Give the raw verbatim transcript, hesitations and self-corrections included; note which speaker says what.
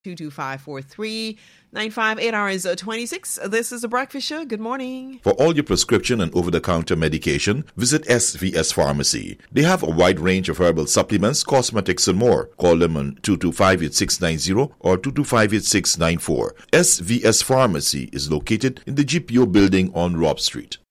Speaker 1: two two five four three nine five eight hours twenty-six. This is the Breakfast Show. Good morning.
Speaker 2: For all your prescription and over-the-counter medication, visit S V S Pharmacy. They have a wide range of herbal supplements, cosmetics, and more. Call them on two two five eight six nine zero or two two five eight six nine four. S V S Pharmacy is located in the G P O building on Rob Street.